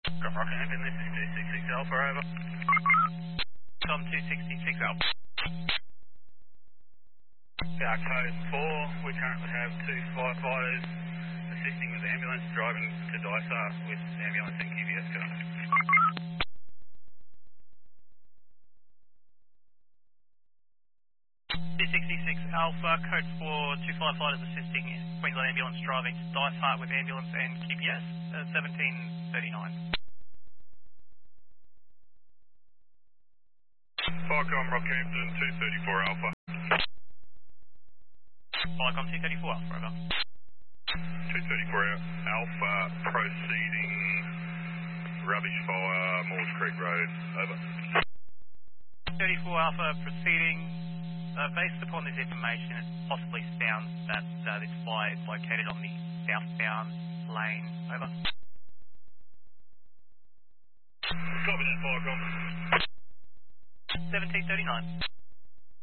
Got Rockingham, this is 266 Alpha, over. Tom 266 Alpha. Code 4, we currently have 2 firefighters assisting with the ambulance, driving to Dysart with ambulance and QBS car. 266 Alpha, code 4, 2 firefighters assisting Queensland Ambulance driving to Dysart with ambulance and QBS, 1739. Firecom Rockhampton 234 Alpha. Viacom 234 Alpha, over. 234 Alpha proceeding rubbish fire, Moores Creek Road, over. 34 Alpha proceeding. Based upon this information, it possibly sounds that this fire is located on the southbound lane, over. Copy that, Firecom. 1739.